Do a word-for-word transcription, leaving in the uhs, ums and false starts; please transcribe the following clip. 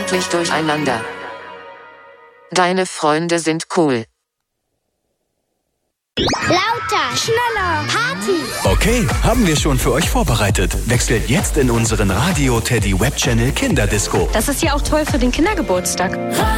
wirklich durcheinander. Deine Freunde sind cool. Lauter, schneller, Party. Okay, haben wir schon für euch vorbereitet. Wechselt jetzt in unseren Radio Teddy Web Channel Kinderdisco. Das ist ja auch toll für den Kindergeburtstag.